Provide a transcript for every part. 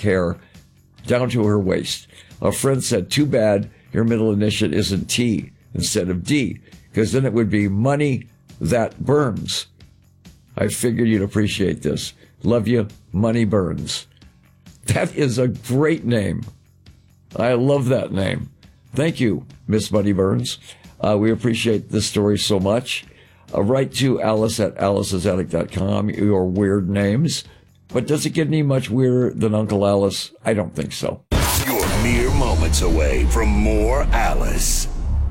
hair down to her waist. A friend said, too bad your middle initial isn't T instead of D, because then it would be Money That Burns. I figured you'd appreciate this. Love you, Money Burns. That is a great name. I love that name. Thank you, Miss Money Burns. We appreciate this story so much. Write to Alice at alicesattic.com, your weird names. But does it get any much weirder than Uncle Alice? I don't think so. You're mere moments away from more Alice.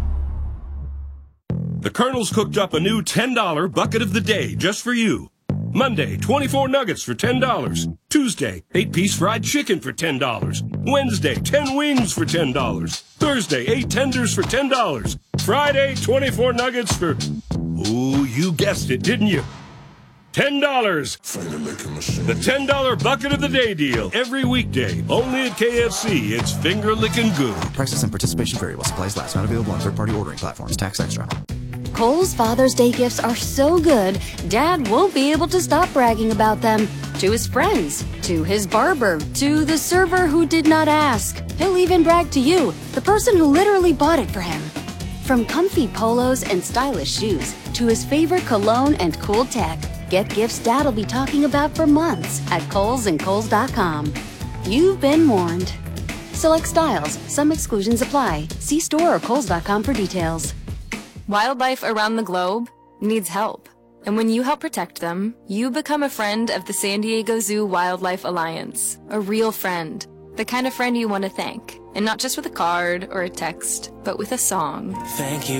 The Colonel's cooked up a new $10 bucket of the day just for you. Monday, 24 nuggets for $10. Tuesday, 8-piece fried chicken for $10. Wednesday, 10 wings for $10. Thursday, 8 tenders for $10. Friday, 24 nuggets for... Ooh, you guessed it, didn't you? $10. The $10 bucket of the day deal. Every weekday. Only at KFC. It's finger licking good. Prices and participation vary while supplies last. Not available on third-party ordering platforms. Tax extra. Kohl's Father's Day gifts are so good, Dad won't be able to stop bragging about them. To his friends, to his barber, to the server who did not ask. He'll even brag to you, the person who literally bought it for him. From comfy polos and stylish shoes, to his favorite cologne and cool tech, get gifts Dad'll be talking about for months at Kohl's and Kohls.com. You've been warned. Select styles, some exclusions apply. See store or Kohls.com for details. Wildlife around the globe needs help. And when you help protect them, you become a friend of the San Diego Zoo Wildlife Alliance. A real friend. The kind of friend you want to thank. And not just with a card or a text, but with a song. Thank you